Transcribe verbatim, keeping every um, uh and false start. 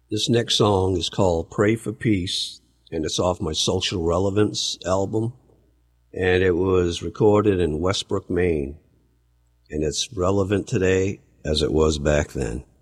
This next song is called Pray for Peace, and it's off my Social Relevance album, and it was recorded in Westbrook, Maine, and it's relevant today as it was back then.